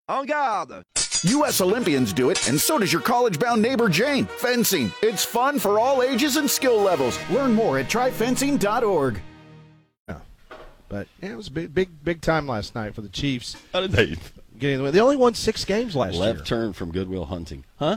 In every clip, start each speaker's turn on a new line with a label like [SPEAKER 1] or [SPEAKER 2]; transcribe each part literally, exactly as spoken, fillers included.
[SPEAKER 1] En garde!
[SPEAKER 2] U S Olympians do it, and so does your college-bound neighbor Jane. Fencing. It's fun for all ages and skill levels. Learn more at try fencing dot org.
[SPEAKER 3] Yeah. But yeah, it was a big, big, big time last night for the Chiefs.
[SPEAKER 4] How did they?
[SPEAKER 3] Getting the way. They only won six games last
[SPEAKER 4] Left
[SPEAKER 3] year.
[SPEAKER 4] turn from Goodwill Hunting. Huh?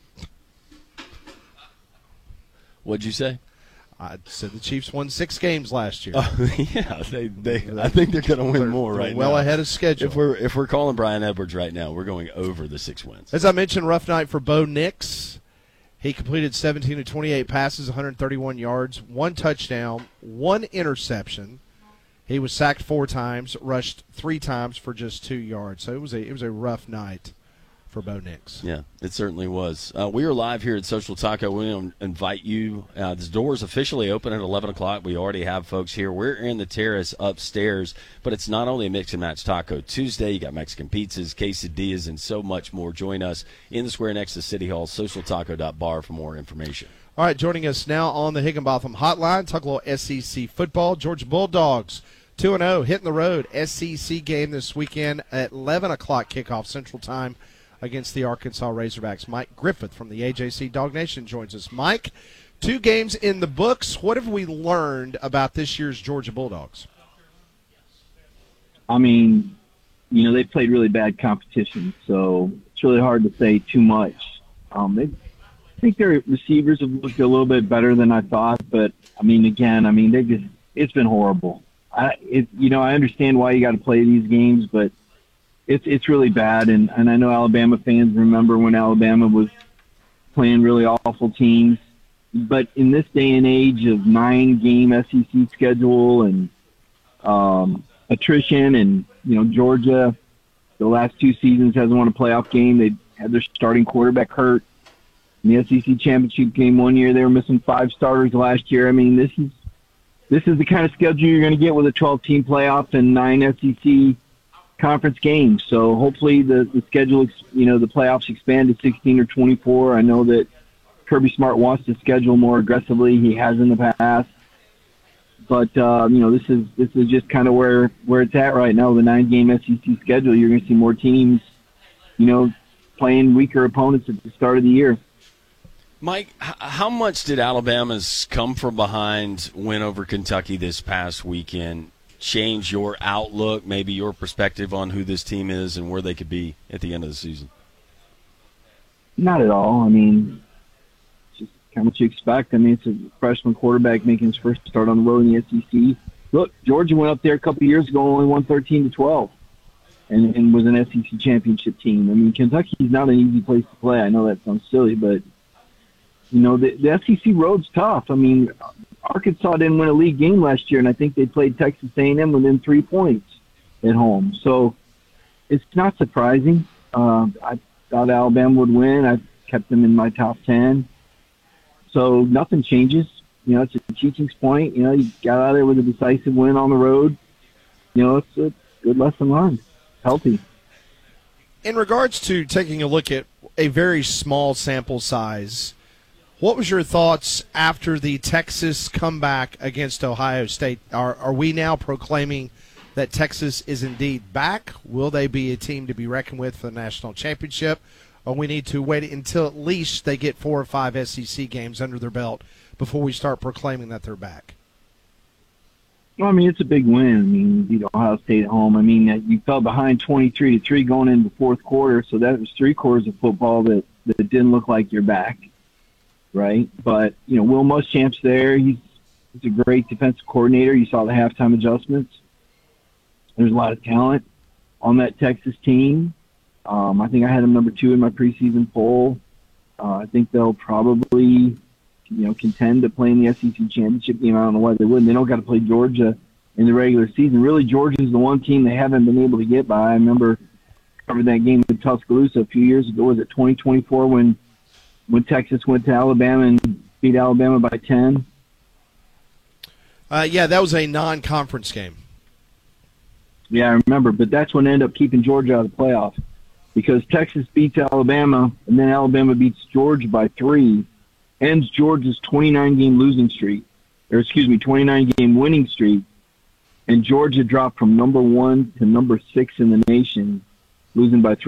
[SPEAKER 4] What'd you say?
[SPEAKER 3] I said the Chiefs won six games last year.
[SPEAKER 4] Uh, yeah, they, they. I think they're going to win
[SPEAKER 3] They're-
[SPEAKER 4] more
[SPEAKER 3] they're
[SPEAKER 4] right
[SPEAKER 3] well
[SPEAKER 4] now.
[SPEAKER 3] ahead of schedule.
[SPEAKER 4] If we're if we're calling Brian Edwards right now, we're going over the six wins.
[SPEAKER 3] As I mentioned, rough night for Bo Nix. He completed seventeen of twenty-eight passes, one hundred thirty-one yards, one touchdown, one interception. He was sacked four times, rushed three times for just two yards. So it was a it was a rough night for Bo Nix.
[SPEAKER 4] Yeah, it certainly was. Uh, we are live here at Social Taco. We want to invite you. Uh, the doors officially open at eleven o'clock. We already have folks here. We're in the terrace upstairs, but it's not only a Mix and Match Taco Tuesday. You got Mexican pizzas, quesadillas, and so much more. Join us in the square next to City Hall, social taco dot bar for more information.
[SPEAKER 3] All right, joining us now on the Higginbotham Hotline, talk a little S E C football. Georgia Bulldogs, two and oh, hitting the road. S E C game this weekend at eleven o'clock kickoff Central Time against the Arkansas Razorbacks. Mike Griffith from the A J C Dog Nation joins us. Mike, two games in the books. What have we learned about this year's Georgia Bulldogs?
[SPEAKER 5] I mean, you know, they played really bad competition, so it's really hard to say too much. Um, they, I think their receivers have looked a little bit better than I thought, but, I mean, again, I mean, they just it's been horrible. I, it, you know, I understand why you got to play these games, but It's it's really bad, and, and I know Alabama fans remember when Alabama was playing really awful teams. But in this day and age of nine-game S E C schedule and um, attrition, and you know Georgia, the last two seasons hasn't won a playoff game. They had their starting quarterback hurt. In the S E C championship game one year, they were missing five starters last year. I mean, this is this is the kind of schedule you're going to get with a twelve-team playoff and nine S E C conference games. So hopefully the, the schedule, you know, the playoffs expand to sixteen or twenty-four. I know that Kirby Smart wants to schedule more aggressively. He has in the past. But, uh, you know, this is this is just kind of where, where it's at right now, the nine-game S E C schedule. You're going to see more teams, you know, playing weaker opponents at the start of the year.
[SPEAKER 4] Mike, h- how much did Alabama's come from behind win over Kentucky this past weekend change your outlook, maybe your perspective on who this team is and where they could be at the end of the season?
[SPEAKER 5] Not at all. I mean, it's just kind of what you expect. I mean, it's a freshman quarterback making his first start on the road in the S E C. Look, Georgia went up there a couple of years ago and only won thirteen to twelve and, and was an S E C championship team. I mean, Kentucky's not an easy place to play. I know that sounds silly, but, you know, the, the S E C road's tough. I mean, Arkansas didn't win a league game last year, and I think they played Texas A and M within three points at home. So it's not surprising. Uh, I thought Alabama would win. I kept them in my top ten. So nothing changes. You know, it's a teaching point. You know, you got out there with a decisive win on the road. You know, it's a good lesson learned. Healthy.
[SPEAKER 3] In regards to taking a look at a very small sample size, what was your thoughts after the Texas comeback against Ohio State? Are are we now proclaiming that Texas is indeed back? Will they be a team to be reckoned with for the national championship? Or we need to wait until at least they get four or five S E C games under their belt before we start proclaiming that they're back?
[SPEAKER 5] Well, I mean, it's a big win. I mean, you beat Ohio State at home. I mean, you fell behind twenty-three to three going into the fourth quarter, so that was three quarters of football that, that didn't look like you're back. Right, but you know Will Muschamp's there. He's he's a great defensive coordinator. You saw the halftime adjustments. There's a lot of talent on that Texas team. Um, I think I had them number two in my preseason poll. Uh, I think they'll probably, you know, contend to play in the S E C championship game. I don't know why they wouldn't. They don't got to play Georgia in the regular season. Really, Georgia's the one team they haven't been able to get by. I remember covering that game in Tuscaloosa a few years ago. Was it twenty twenty-four when? when Texas went to Alabama and beat Alabama by ten?
[SPEAKER 3] Uh, yeah, that was a non-conference game.
[SPEAKER 5] Yeah, I remember, but that's what ended up keeping Georgia out of the playoff because Texas beats Alabama, and then Alabama beats Georgia by three, ends Georgia's twenty-nine-game losing streak, or excuse me, twenty-nine-game winning streak, and Georgia dropped from number one to number six in the nation, losing by three.